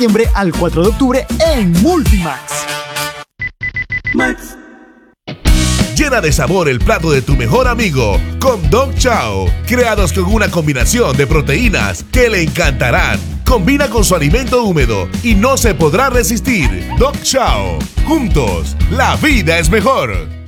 septiembre al 4 de octubre en Multimax. Max. Llena de sabor el plato de tu mejor amigo con Dog Chow, creados con una combinación de proteínas que le encantarán. Combina con su alimento húmedo y no se podrá resistir. Dog Chow. Juntos, la vida es mejor.